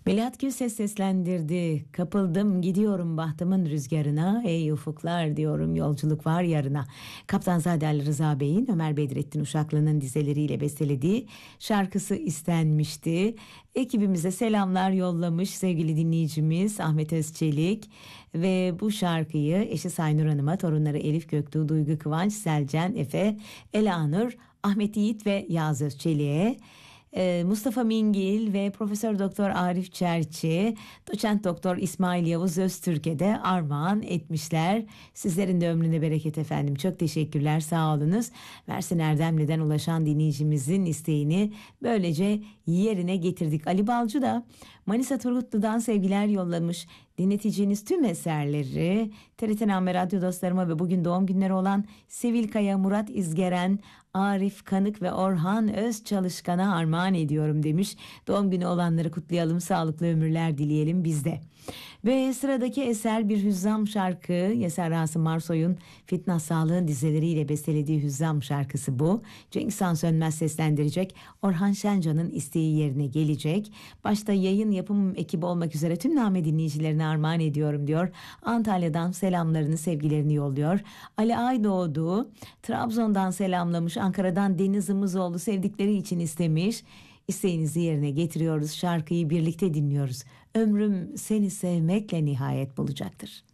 Melahat Gülses seslendirdi. Kapıldım gidiyorum bahtımın rüzgarına. Ey ufuklar diyorum yolculuk var yarına. Kaptanzade Ali Rıza Bey'in Ömer Bedrettin Uşaklı'nın dizeleriyle bestelediği şarkısı istenmişti. Ekibimize selamlar yollamış sevgili dinleyicimiz Ahmet Özçelik. Ve bu şarkıyı eşi Saynur Hanım'a, torunları Elif Göktuğ, Duygu Kıvanç, Selcan Efe, Elanur, Ahmet Yiğit ve Yağız Özçelik'e, Mustafa Mingil ve Profesör Doktor Arif Çerçi, Doçent Doktor İsmail Yavuz Öztürk'e de armağan etmişler. Sizlerin de ömrüne bereket efendim. Çok teşekkürler, sağ olunuz. Mersin Erdemli'den ulaşan dinleyicimizin isteğini böylece yerine getirdik. Ali Balcı da Manisa Turgutlu'dan sevgiler yollamış. Dinleteceğiniz tüm eserleri TRT Name Radyo dostlarıma ve bugün doğum günleri olan Sevil Kaya, Murat İzgeren, Arif Kanık ve Orhan Özçalışkan'a armağan ediyorum demiş. Doğum günü olanları kutlayalım, sağlıklı ömürler dileyelim biz de. Ve sıradaki eser bir hüzzam şarkı. Yeser Rasım Marsoy'un Fitnah Sağlık'ın dizeleriyle bestelediği hüzzam şarkısı bu. Cengiz Han Sönmez seslendirecek. Orhan Şencan'ın isteği yerine gelecek. Başta yayın yapım ekibi olmak üzere tüm Name dinleyicilerine armağan ediyorum diyor. Antalya'dan selamlarını, sevgilerini yolluyor. Ali Aydoğdu Trabzon'dan selamlamış. Ankara'dan Deniz Imızoğlu sevdikleri için istemiş. İsteğinizi yerine getiriyoruz. Şarkıyı birlikte dinliyoruz. Ömrüm seni sevmekle nihayet bulacaktır.